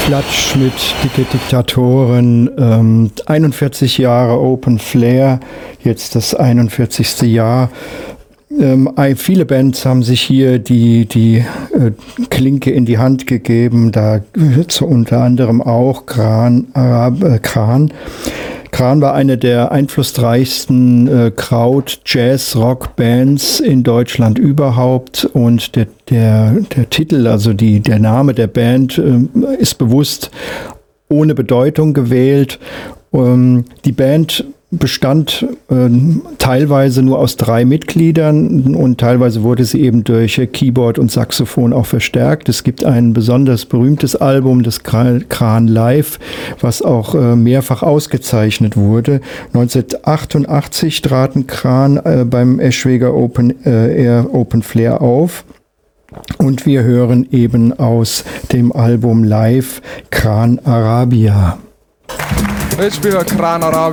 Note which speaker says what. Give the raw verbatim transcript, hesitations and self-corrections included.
Speaker 1: Klatsch mit Dicke Diktatoren, ähm, einundvierzig Jahre Open Flair, jetzt das einundvierzigste Jahr. Ähm, viele Bands haben sich hier die, die äh, Klinke in die Hand gegeben, da so unter anderem auch Kran, äh, Kran. Kran war eine der einflussreichsten äh, Kraut-Jazz-Rock-Bands in Deutschland überhaupt, und der, der, der Titel, also die, der Name der Band äh, ist bewusst ohne Bedeutung gewählt. Ähm, die Band bestand äh, teilweise nur aus drei Mitgliedern und teilweise wurde sie eben durch Keyboard und Saxophon auch verstärkt. Es gibt ein besonders berühmtes Album, das Kran Live, was auch äh, mehrfach ausgezeichnet wurde. neunzehnhundertachtundachtzig traten Kran äh, beim Eschwege Open äh, Air Open Flair auf. Und wir hören eben aus dem Album Live Kran Arabia.
Speaker 2: Jetzt spielen wir Kran Arabia.